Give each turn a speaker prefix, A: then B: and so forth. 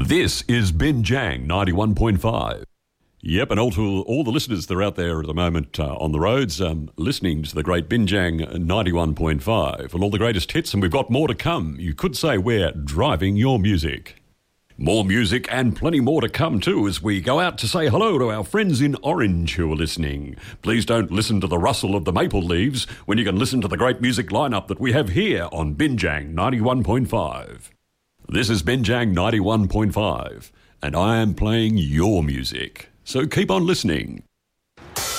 A: This is Binjang 91.5. Yep, and all to all the listeners that are out there at the moment on the roads listening to the great Binjang 91.5 and all the greatest hits, and we've got more to come. You could say we're driving your music. More music and plenty more to come too as we go out to say hello to our friends in Orange who are listening. Please don't listen to the rustle of the maple leaves when you can listen to the great music lineup that we have here on Binjang 91.5. This is Binjang 91.5 and I am playing your music. So keep on listening.